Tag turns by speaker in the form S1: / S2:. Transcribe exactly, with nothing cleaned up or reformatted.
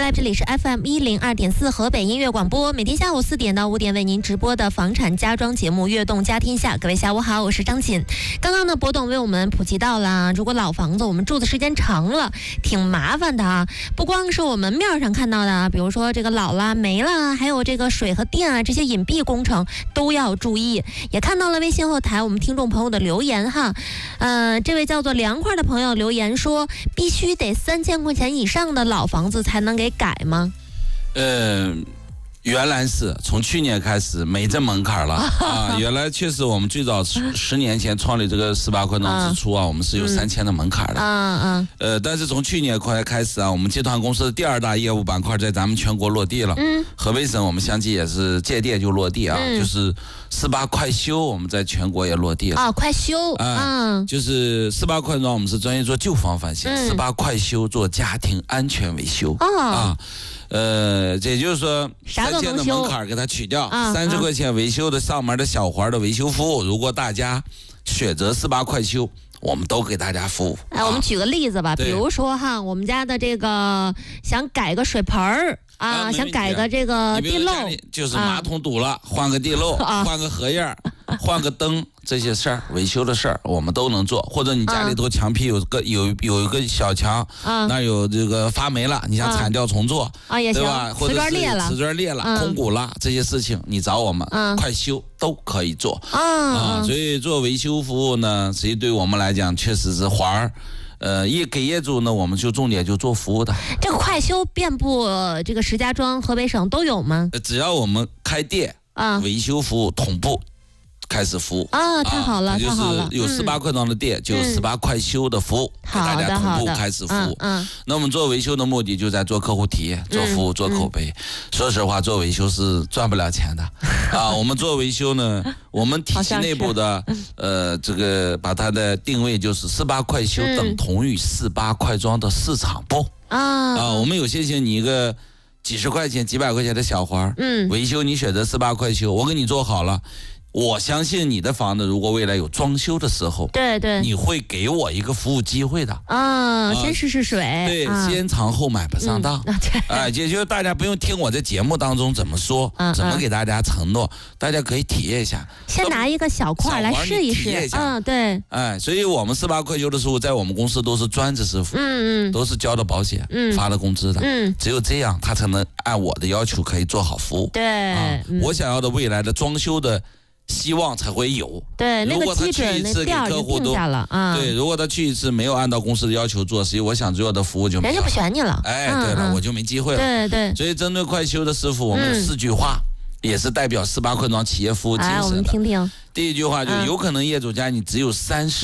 S1: 来，这里是 F M 一零二点四河北音乐广播，每天下午四点到五点为您直播的房产家装节目《悦动家天下》。各位下午好，我是张锦。刚刚呢，博董为我们普及到了，如果老房子我们住的时间长了，挺麻烦的啊。不光是我们面上看到的，比如说这个老了、没了，还有这个水和电啊这些隐蔽工程都要注意。也看到了微信后台我们听众朋友的留言哈，呃，这位叫做凉快的朋友留言说，必须得三千块钱以上的老房子才能给改吗？
S2: 呃，原来是从去年开始没这门槛了啊。原来确实我们最早十年前创立这个十八块装之初啊，我们是有三千的门槛的。嗯嗯。呃，但是从去年快开始啊，我们集团公司的第二大业务板块在咱们全国落地了。嗯。河北省我们相继也是借店就落地啊，嗯、就是十八快修我们在全国也落地了。
S1: 啊，快修。
S2: 嗯。嗯就是十八快装我们是专业做旧房翻新，十八、嗯、快修做家庭安全维修。哦。啊。呃，也就是说，三千的门槛给它取掉，三十块钱维修的上门的小环的维修服务，如果大家选择十八快修，我们都给大家服务。
S1: 哎，我们举个例子吧，比如说哈，我们家的这个想改个水盆儿啊，想改个这个地漏，
S2: 就是马桶堵了，换个地漏，换个荷叶，换个灯。这些事儿维修的事儿我们都能做，或者你家里头墙皮有个有有一个小墙，嗯、那有这个发霉了，你想铲掉重做，啊、对吧？或者是瓷砖裂了、嗯、空鼓了，这些事情你找我们，嗯、快修都可以做。嗯、啊，所以做维修服务呢，实际对我们来讲确实是环儿。呃，业给业主呢，我们就重点就做服务的。
S1: 这个快修遍布这个石家庄、河北省都有吗？
S2: 只要我们开店，啊，维修服务同步。开始服务
S1: 啊，太好了，太好了！
S2: 有十八快装的店，就有十八快修的服务，给大家同步开始服务。嗯，那我们做维修的目的就在做客户体验、做服务、做口碑。说实话，做维修是赚不了钱的啊。我们做维修呢，我们体系内部的呃，这个把它的定位就是十八快修等同于十八快装的市场部啊啊。我们有些些你一个几十块钱、几百块钱的小环，嗯，维修你选择十八快修，我给你做好了。我相信你的房子如果未来有装修的时候，
S1: 对对，
S2: 你会给我一个服务机会的
S1: 啊，先试试水，
S2: 对，啊、先尝后买不上当，哎、嗯，也就是大家不用听我在节目当中怎么说，嗯、怎么给大家承诺，嗯、大家可以体验一下，
S1: 先拿一个小块来试一试，嗯，对，
S2: 哎，所以我们十八快修的师傅在我们公司都是专职师傅，嗯嗯，都是交的保险，嗯，发了工资的，嗯，只有这样他才能按我的要求可以做好服务，
S1: 对，
S2: 啊嗯、我想要的未来的装修的。希望才会有。
S1: 对，那个基准那调就定下了啊。
S2: 对，如果他去一次没有按照公司的要求做，实际我想做的服务就没有，
S1: 人家不选你了。
S2: 哎，对了，我就没机会了。
S1: 对对。
S2: 所以针对快修的师傅，我们有四句话，也是代表十八快装企业服务精神的。
S1: 哎，我们听听。
S2: 第一句话就有可能业主家你只有三室。